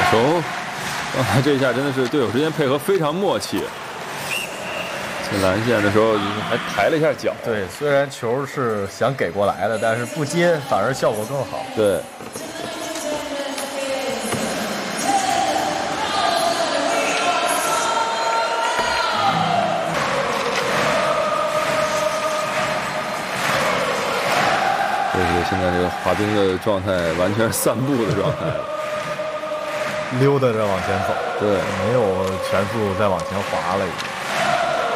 球，这一下真的是队友之间配合非常默契。进蓝线的时候还抬了一下脚。 对，虽然球是想给过来的，但是不接反而效果更好。 对。现在这个滑冰的状态完全是散步的状态， 溜达着往前走， 对， 没有全速再往前滑了已经。